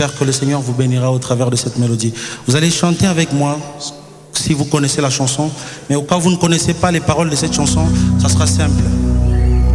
j'espère que le Seigneur vous bénira au travers de cette mélodie. Vous allez chanter avec moi si vous connaissez la chanson, mais au cas où vous ne connaissez pas les paroles de cette chanson, ça sera simple.